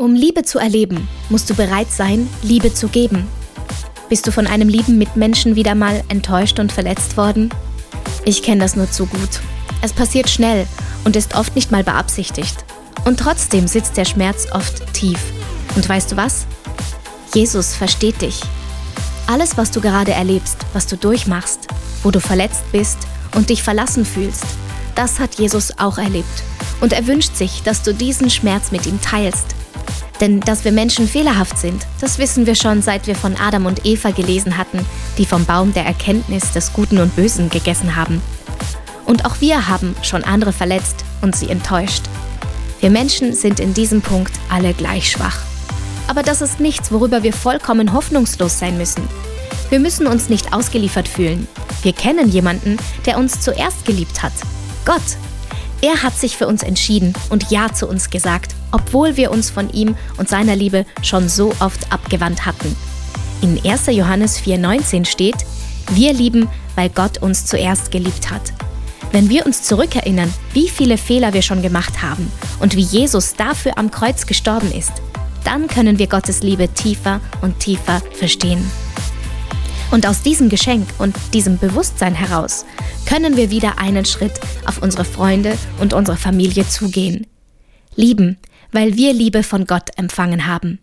Um Liebe zu erleben, musst du bereit sein, Liebe zu geben. Bist du von einem lieben Mitmenschen wieder mal enttäuscht und verletzt worden? Ich kenne das nur zu gut. Es passiert schnell und ist oft nicht mal beabsichtigt. Und trotzdem sitzt der Schmerz oft tief. Und weißt du was? Jesus versteht dich. Alles, was du gerade erlebst, was du durchmachst, wo du verletzt bist und dich verlassen fühlst, das hat Jesus auch erlebt. Und er wünscht sich, dass du diesen Schmerz mit ihm teilst. Denn dass wir Menschen fehlerhaft sind, das wissen wir schon, seit wir von Adam und Eva gelesen hatten, die vom Baum der Erkenntnis des Guten und Bösen gegessen haben. Und auch wir haben schon andere verletzt und sie enttäuscht. Wir Menschen sind in diesem Punkt alle gleich schwach. Aber das ist nichts, worüber wir vollkommen hoffnungslos sein müssen. Wir müssen uns nicht ausgeliefert fühlen. Wir kennen jemanden, der uns zuerst geliebt hat. Gott. Er hat sich für uns entschieden und Ja zu uns gesagt, obwohl wir uns von ihm und seiner Liebe schon so oft abgewandt hatten. In 1. Johannes 4,19 steht: Wir lieben, weil Gott uns zuerst geliebt hat. Wenn wir uns zurückerinnern, wie viele Fehler wir schon gemacht haben und wie Jesus dafür am Kreuz gestorben ist, dann können wir Gottes Liebe tiefer und tiefer verstehen. Und aus diesem Geschenk und diesem Bewusstsein heraus können wir wieder einen Schritt auf unsere Freunde und unsere Familie zugehen. Lieben, weil wir Liebe von Gott empfangen haben.